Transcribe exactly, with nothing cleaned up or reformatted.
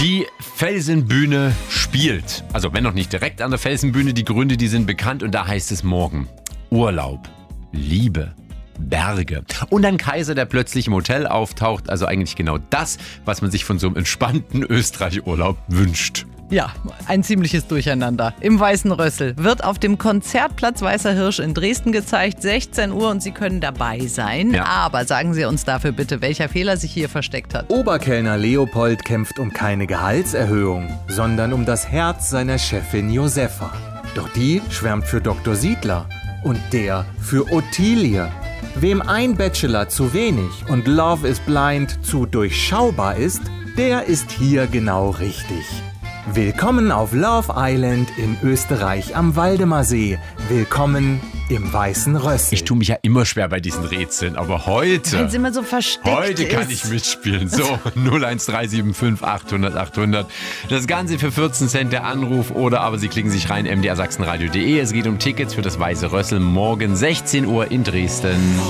Die Felsenbühne spielt. Also wenn noch nicht direkt an der Felsenbühne, die Gründe, die sind bekannt und da heißt es morgen Urlaub, Liebe, Berge und ein Kaiser, der plötzlich im Hotel auftaucht. Also eigentlich genau das, was man sich von so einem entspannten Österreich-Urlaub wünscht. Ja, ein ziemliches Durcheinander. Im Weißen Rössel wird auf dem Konzertplatz Weißer Hirsch in Dresden gezeigt, sechzehn Uhr und Sie können dabei sein. Ja. Aber sagen Sie uns dafür bitte, welcher Fehler sich hier versteckt hat. Oberkellner Leopold kämpft um keine Gehaltserhöhung, sondern um das Herz seiner Chefin Josefa. Doch die schwärmt für Doktor Siedler und der für Ottilie. Wem ein Bachelor zu wenig und Love is Blind zu durchschaubar ist, der ist hier genau richtig. Willkommen auf Love Island in Österreich am Waldemarsee. Willkommen im Weißen Rössel. Ich tue mich ja immer schwer bei diesen Rätseln, aber heute... Wenn es immer so versteckt Heute kann ist. ich mitspielen. So, null eins drei sieben fünf achthundert achthundert. Das Ganze für vierzehn Cent der Anruf oder aber Sie klicken sich rein m d r sachsenradio punkt d e. Es geht um Tickets für das Weiße Rössel morgen sechzehn Uhr in Dresden.